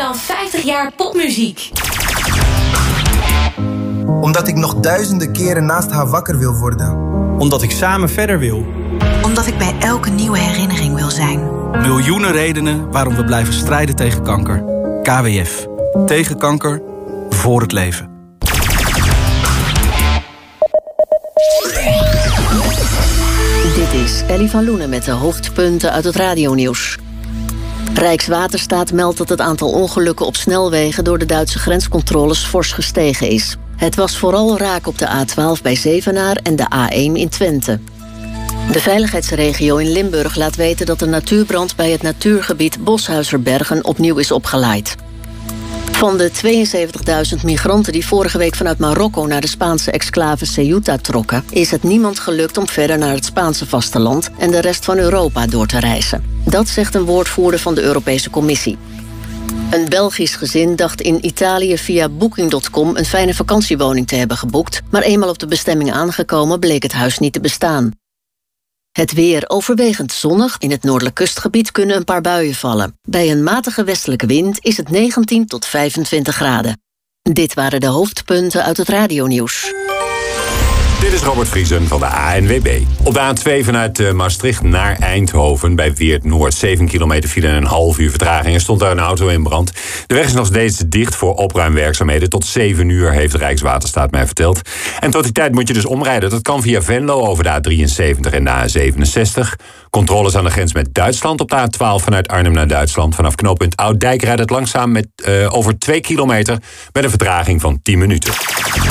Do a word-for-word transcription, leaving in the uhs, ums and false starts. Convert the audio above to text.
dan vijftig jaar popmuziek. Omdat ik nog duizenden keren naast haar wakker wil worden. Omdat ik samen verder wil. Omdat ik bij elke nieuwe herinnering wil zijn. Miljoenen redenen waarom we blijven strijden tegen kanker. K W F. Tegen kanker. Voor het leven. Dit is Ellie van Loenen met de hoofdpunten uit het radionieuws. Rijkswaterstaat meldt dat het aantal ongelukken op snelwegen door de Duitse grenscontroles fors gestegen is. Het was vooral raak op de A twaalf bij Zevenaar en de A één in Twente. De veiligheidsregio in Limburg laat weten dat de natuurbrand bij het natuurgebied Boshuizerbergen opnieuw is opgeleid. Van de tweeënzeventigduizend migranten die vorige week vanuit Marokko naar de Spaanse exclave Ceuta trokken, is het niemand gelukt om verder naar het Spaanse vasteland en de rest van Europa door te reizen. Dat zegt een woordvoerder van de Europese Commissie. Een Belgisch gezin dacht in Italië via booking punt com een fijne vakantiewoning te hebben geboekt, maar eenmaal op de bestemming aangekomen bleek het huis niet te bestaan. Het weer overwegend zonnig. In het noordelijk kustgebied kunnen een paar buien vallen. Bij een matige westelijke wind is het negentien tot vijfentwintig graden. Dit waren de hoofdpunten uit het radionieuws. Dit is Robert Vriesen van de A N W B. Op de A twee vanuit Maastricht naar Eindhoven bij Weert Noord. zeven kilometer file en een half uur vertraging. Er stond daar een auto in brand. De weg is nog steeds dicht voor opruimwerkzaamheden. Tot zeven uur heeft Rijkswaterstaat mij verteld. En tot die tijd moet je dus omrijden. Dat kan via Venlo over de A drieënzeventig en de A zevenenzestig. Controles aan de grens met Duitsland op de A twaalf vanuit Arnhem naar Duitsland. Vanaf knooppunt Ouddijk rijdt het langzaam met uh, over twee kilometer met een vertraging van tien minuten.